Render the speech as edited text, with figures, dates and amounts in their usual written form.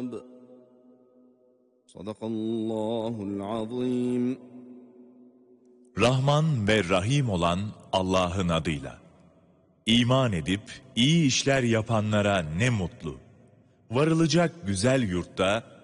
Sadakallahul azim. Rahman ve Rahim olan Allah'ın adıyla. İman edip iyi işler yapanlara ne mutlu. Varılacak güzel yurtta